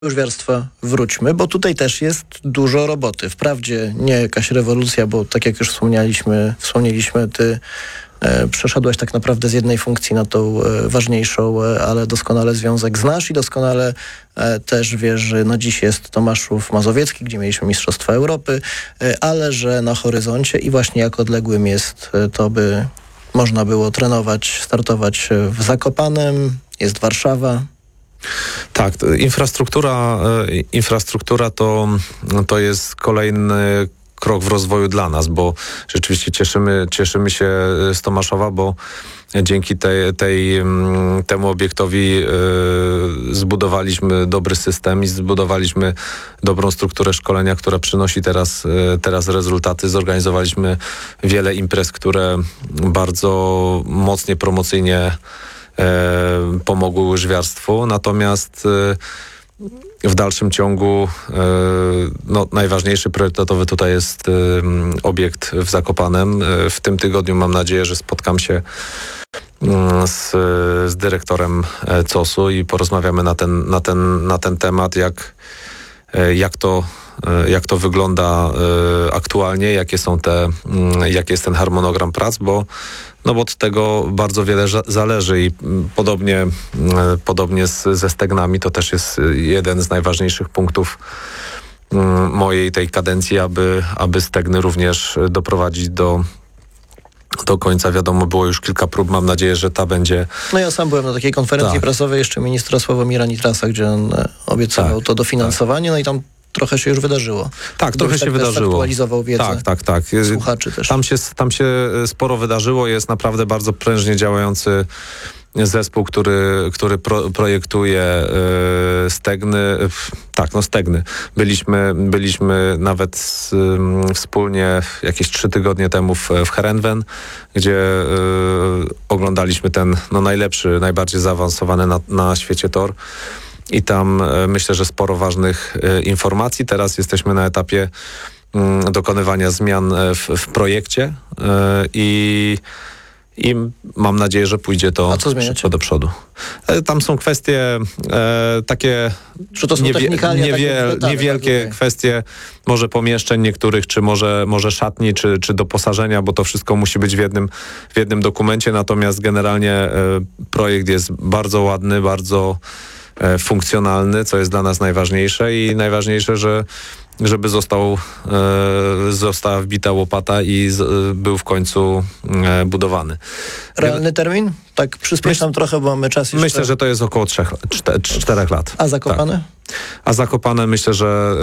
łyżwiarstwa wróćmy, bo tutaj też jest dużo roboty. Wprawdzie nie jakaś rewolucja, bo tak jak już wspomnieliśmy, ty przeszedłeś tak naprawdę z jednej funkcji na tą ważniejszą, ale doskonale związek znasz i doskonale też wiesz, że no dziś jest Tomaszów Mazowiecki, gdzie mieliśmy Mistrzostwa Europy, ale że na horyzoncie i właśnie jak odległym jest to, by można było trenować, startować w Zakopanem, jest Warszawa. Tak, infrastruktura to jest kolejny krok w rozwoju dla nas, bo rzeczywiście cieszymy się z Tomaszowa, bo dzięki temu obiektowi zbudowaliśmy dobry system i zbudowaliśmy dobrą strukturę szkolenia, która przynosi teraz rezultaty. Zorganizowaliśmy wiele imprez, które bardzo mocnie promocyjnie pomogły łyżwiarstwu, natomiast w dalszym ciągu najważniejszy, priorytetowy tutaj jest obiekt w Zakopanem. W tym tygodniu mam nadzieję, że spotkam się z dyrektorem COS-u i porozmawiamy na ten temat, jak to wygląda aktualnie, jaki jest ten harmonogram prac, bo od tego bardzo wiele zależy i podobnie ze stegnami to też jest jeden z najważniejszych punktów mojej tej kadencji, aby stegny również doprowadzić do końca. Wiadomo, było już kilka prób. Mam nadzieję, że ta będzie... No ja sam byłem na takiej konferencji prasowej jeszcze ministra Sławomira Nitrasa, gdzie on obiecywał to dofinansowanie, no i tam trochę się już wydarzyło. Tak, trochę się wydarzyło. Aktualizował wiedzę. Tak. Słuchaczy też. Tam się sporo wydarzyło. Jest naprawdę bardzo prężnie działający zespół, który projektuje stegny. Stegny. Byliśmy nawet wspólnie jakieś 3 tygodnie temu w Herenven, gdzie oglądaliśmy ten najlepszy, najbardziej zaawansowany na świecie tor. I tam myślę, że sporo ważnych informacji. Teraz jesteśmy na etapie dokonywania zmian w projekcie i mam nadzieję, że pójdzie to szybko do przodu. Tam są kwestie takie niewielkie kwestie, może pomieszczeń niektórych, czy może szatni, czy doposażenia, bo to wszystko musi być w jednym dokumencie. Natomiast generalnie projekt jest bardzo ładny, bardzo funkcjonalny, co jest dla nas najważniejsze i najważniejsze, żeby została wbita łopata i był w końcu budowany. Realny termin? Tak przyspieszam trochę, bo mamy czas jeszcze. Myślę, że to jest około 4 lat. A Zakopane? Tak. A Zakopane myślę, że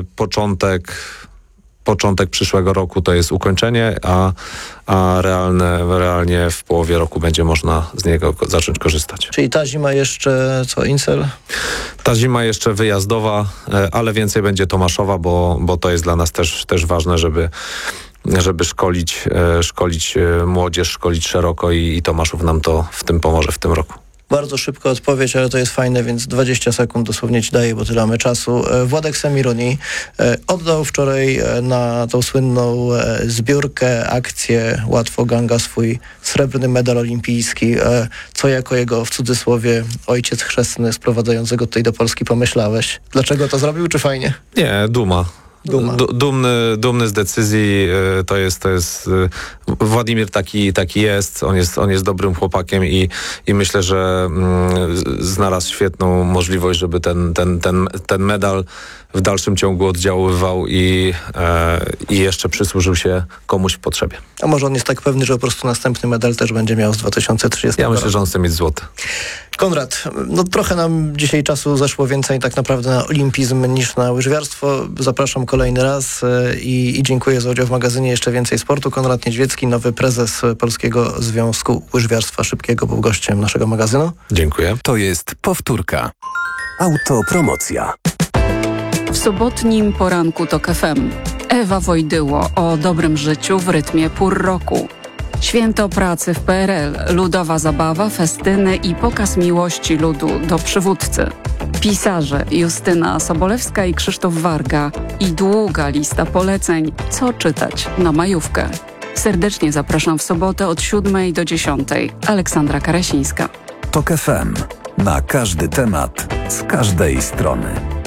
początek przyszłego roku to jest ukończenie, a realnie w połowie roku będzie można z niego zacząć korzystać. Czyli ta zima jeszcze Incel? Ta zima jeszcze wyjazdowa, ale więcej będzie Tomaszowa, bo to jest dla nas też ważne, żeby szkolić młodzież, szkolić szeroko i Tomaszów nam to w tym pomoże w tym roku. Bardzo szybko odpowiedź, ale to jest fajne, więc 20 sekund dosłownie ci daję, bo tyle mamy czasu. Władek Semiruni oddał wczoraj na tą słynną zbiórkę, akcję Łatwo Ganga swój srebrny medal olimpijski. Co jako jego, w cudzysłowie, ojciec chrzestny sprowadzającego tutaj do Polski pomyślałeś? Dlaczego to zrobił, czy fajnie? Nie, duma. Dumny z decyzji, to jest Władimir taki jest, on jest dobrym chłopakiem i myślę, że znalazł świetną możliwość, żeby ten medal w dalszym ciągu oddziaływał i jeszcze przysłużył się komuś w potrzebie. A może on jest tak pewny, że po prostu następny medal też będzie miał z 2030 Ja myślę, że on chce mieć złoty. Konrad, trochę nam dzisiaj czasu zeszło więcej tak naprawdę na olimpizm niż na łyżwiarstwo. Zapraszam kolejny raz i dziękuję za udział w magazynie Jeszcze Więcej Sportu. Konrad Niedźwiecki, nowy prezes Polskiego Związku Łyżwiarstwa Szybkiego, był gościem naszego magazynu. Dziękuję. To jest powtórka. Autopromocja. W sobotnim poranku TOK FM. Ewa Wojdyło o dobrym życiu w rytmie pór roku. Święto pracy w PRL, ludowa zabawa, festyny i pokaz miłości ludu do przywódcy. Pisarze Justyna Sobolewska i Krzysztof Warga i długa lista poleceń, co czytać na majówkę. Serdecznie zapraszam w sobotę od 7 do 10. Aleksandra Karasińska. TOK FM. Na każdy temat, z każdej strony.